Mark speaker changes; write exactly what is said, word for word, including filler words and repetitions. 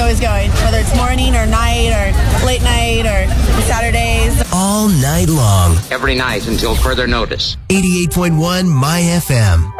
Speaker 1: always going, whether it's morning or night or late night or Saturdays.
Speaker 2: All night long.
Speaker 3: Every night until further notice.
Speaker 2: eighty-eight point one My F M.